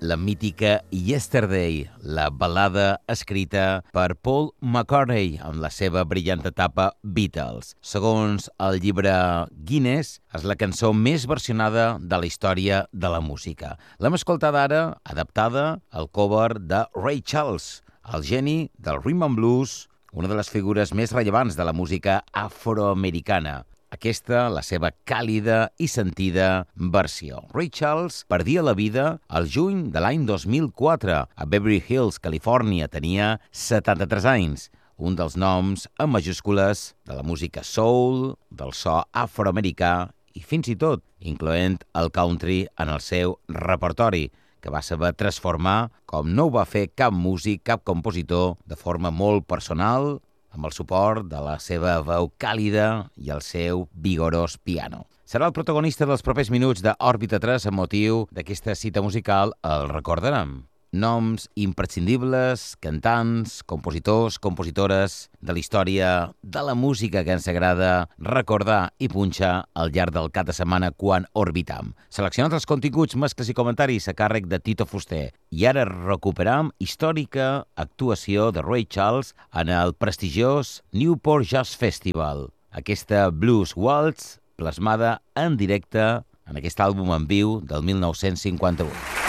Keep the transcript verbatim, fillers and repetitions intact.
la mítica Yesterday, la balada escrita per Paul McCartney en la seva brillant etapa Beatles. Segons el llibre Guinness, és la cançó més versionada de la història de la música. L'hem escoltada ara, adaptada al cover de Ray Charles, el geni del rhythm and blues, una de les figures més rellevants de la música afroamericana. Aquesta, la seva càlida i sentida versió. Ray Charles perdia la vida el juny de l'any dos mil quatre a Beverly Hills, Califòrnia. Tenia setanta-tres anys, un dels noms en majúscules de la música soul, del so afroamericà i fins i tot incloent el country en el seu repertori, que va saber transformar com no ho va fer cap músic, cap compositor, de forma molt personal, amb el suport de la seva veu càlida i el seu vigorós piano. Serà el protagonista dels propers minuts d'Òrbita tres amb motiu d'aquesta cita musical, el recordarem. Noms imprescindibles, cantants, compositors, compositores de la història de la música que ens agrada recordar i punxar al llarg del cap de setmana quan orbitam. Seleccionats els continguts, mescles i comentaris a càrrec de Tito Fuster. I ara recuperam històrica actuació de Ray Charles en el prestigiós Newport Jazz Festival. Aquesta Blues Waltz plasmada en directe en aquest àlbum en viu del mil nou-cents cinquanta-vuit.